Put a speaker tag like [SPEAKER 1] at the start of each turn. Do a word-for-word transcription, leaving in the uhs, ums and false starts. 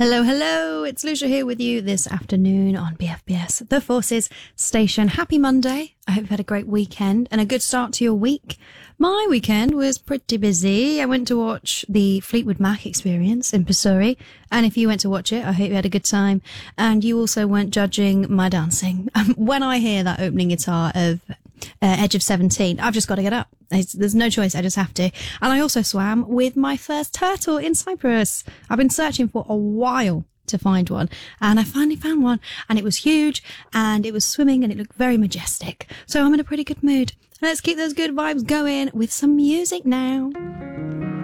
[SPEAKER 1] Hello, hello. It's Lucia here with you this afternoon on B F B S, The Forces Station. Happy Monday. I hope you've had a great weekend and a good start to your week. My weekend was pretty busy. I went to watch the Fleetwood Mac Experience in Missouri. And if you went to watch it, I hope you had a good time. And you also weren't judging my dancing. When I hear that opening guitar of Uh, Edge of seventeen, I've just got to get up. It's, there's no choice, I just have to. And I also swam with my first turtle in Cyprus. I've been searching for a while to find one, and I finally found one, and it was huge, and it was swimming, and it looked very majestic. So I'm in a pretty good mood. Let's keep those good vibes going with some music now.